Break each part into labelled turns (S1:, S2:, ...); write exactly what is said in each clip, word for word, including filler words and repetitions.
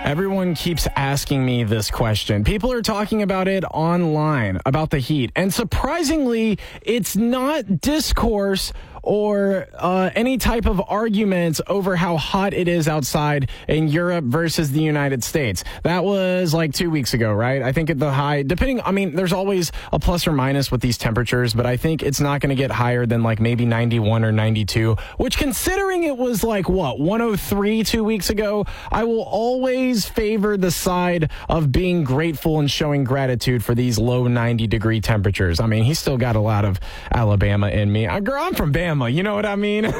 S1: Everyone keeps asking me this question. People are talking about it online, about the heat. And surprisingly, it's not discourse or uh, any type of arguments over how hot it is outside in Europe versus the United States. That was like two weeks ago, right? I think at the high, depending, I mean, there's always a plus or minus with these temperatures, but I think it's not going to get higher than like maybe ninety-one or ninety-two, which considering it was like, what, one oh three two weeks ago, I will always favor the side of being grateful and showing gratitude for these low ninety degree temperatures. I mean, he's still got a lot of Alabama in me. I, girl, I'm from Bama. You know what I mean?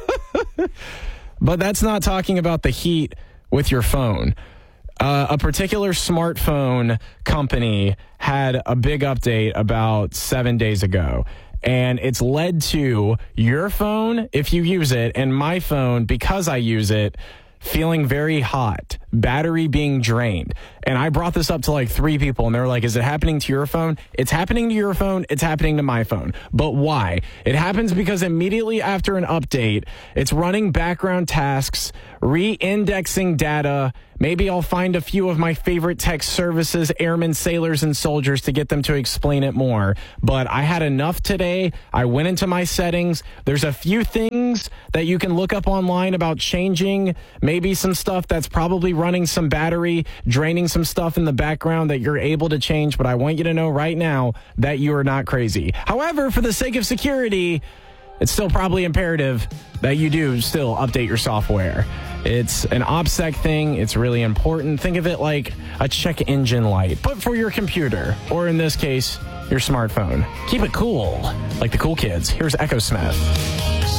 S1: But that's not talking about the heat with your phone. Uh, a particular smartphone company had a big update about seven days ago. And it's led to your phone, if you use it, and my phone, because I use it, feeling very hot, battery being drained. And I brought this up to like three people, and they were like, is it happening to your phone? It's happening to your phone. It's happening to my phone. But why? It happens because immediately after an update, it's running background tasks, re-indexing data. Maybe I'll find a few of my favorite text services, airmen, sailors, and soldiers to get them to explain it more. But I had enough today. I went into my settings. There's a few things that you can look up online about changing. Maybe some stuff that's probably running some battery, draining some stuff in the background that you're able to change. But I want you to know right now that you are not crazy. However, for the sake of security, it's still probably imperative that you do still update your software. It's an OPSEC thing. It's really important. Think of it like a check engine light, but for your computer, or in this case, your smartphone. Keep it cool, like the cool kids. Here's Echo Smith.